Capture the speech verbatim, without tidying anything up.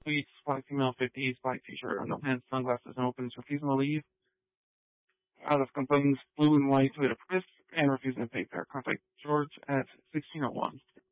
tweets, black female fifties, black t-shirt, no pants, sunglasses, and opens, refusing to leave. Out of complaints, blue and white Toyota Prius, and refusing to pay fare. Contact George at sixteen oh one.